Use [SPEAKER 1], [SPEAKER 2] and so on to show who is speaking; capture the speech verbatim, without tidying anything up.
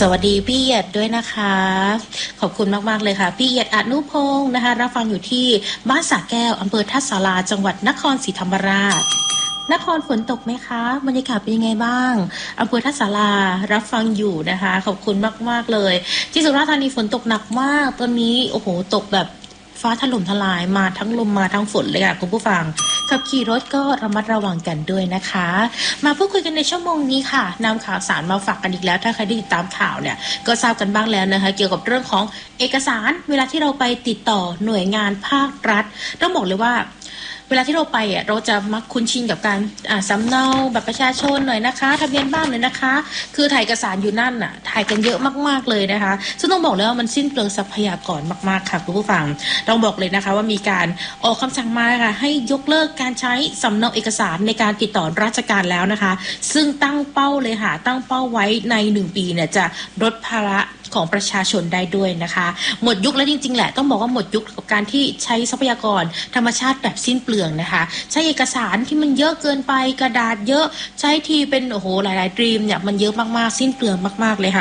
[SPEAKER 1] สวัสดีพี่เอียดด้วยนะคะขอบคุณมากๆเลยค่ะพี่เอียดอนุพงศ์นะคะรับฟังอยู่ที่บ้านสระแก้วอำเภอท่าสาราจังหวัดนครศรีธรรมราชนครฝนตกไหมคะบรรยากาศเป็นยังไงบ้างอำเภอท่าสารารับฟังอยู่นะคะขอบคุณมากๆเลยที่สุราษฎร์ธานีฝนตกหนักมากตอนนี้โอ้โหตกแบบฟ้าถล่มทลายมาทั้งลมมาทั้งฝนเลยค่ะคุณผู้ฟังขับขี่รถก็ระมัดระวังกันด้วยนะคะมาพูดคุยกันในชั่วโมงนี้ค่ะนำข่าวสารมาฝากกันอีกแล้วถ้าใครได้ติดตามข่าวเนี่ยก็ทราบกันบ้างแล้วนะคะเกี่ยวกับเรื่องของเอกสารเวลาที่เราไปติดต่อหน่วยงานภาครัฐต้องบอกเลยว่าเวลาที่เราไปอ่ะเราจะมักคุ้นชินกับการอ่าสำเนาแบบประชาชนหน่อยนะคะทะเบียนบ้านหน่อยนะคะคือถ่ายเอกสารอยู่นั่นน่ะถ่ายกันเยอะมากๆเลยนะคะซึ่งต้องบอกเลยว่ามันสิ้นเปลืองทรัพยากรมากๆค่ะคุณผู้ฟังต้องบอกเลยนะคะว่ามีการออกคำสั่งมาค่ะให้ยกเลิกการใช้สำเนาเอกสารในการติดต่อราชการแล้วนะคะซึ่งตั้งเป้าเลยค่ะตั้งเป้าไว้ในหนึ่งปีเนี่ยจะลดภาระของประชาชนได้ด้วยนะคะหมดยุคแล้วจริงๆแหละต้องบอกว่าหมดยุคกับการที่ใช้ทรัพยากรธรรมชาติแบบสิ้นเปลืองนะคะใช้เอกสารที่มันเยอะเกินไปกระดาษเยอะใช้ทีเป็นโอ้โหหลายๆดรีมเนี่ยมันเยอะมากๆสิ้นเปลืองมากๆเลยค่ะ